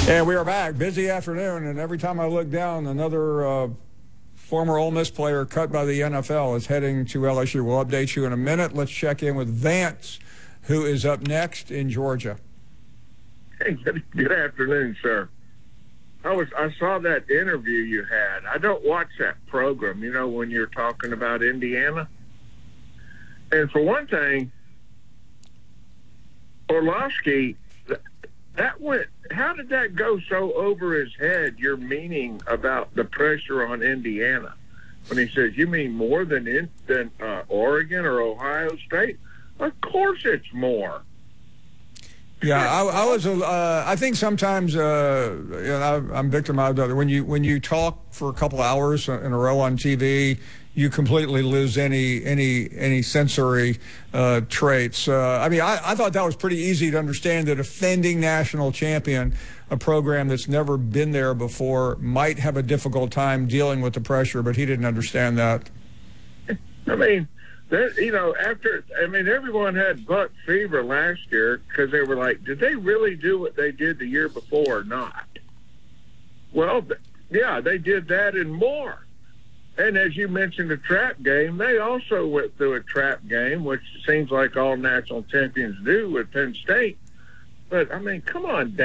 And we are back. Busy afternoon, and every time I look down, another former Ole Miss player cut by the NFL is heading to LSU. We'll update you in a minute. Let's check in with Vance, who is up next in Georgia. Hey, good afternoon, sir. I saw that interview you had. I don't watch that program, when you're talking about Indiana. And for one thing, Orlovsky, how did that go so over his head, your meaning about the pressure on Indiana? When he says, you mean more than Oregon or Ohio State? Of course it's more. Yeah, I think sometimes I'm victimized of it. When you talk for a couple hours in a row on TV, you completely lose any sensory traits. I thought that was pretty easy to understand. The defending national champion, a program that's never been there before, might have a difficult time dealing with the pressure, but he didn't understand that. Everyone had buck fever last year because they were like, did they really do what they did the year before or not? Well, yeah, they did that and more. And as you mentioned, the trap game, they also went through a trap game, which seems like all national champions do with Penn State. But, come on,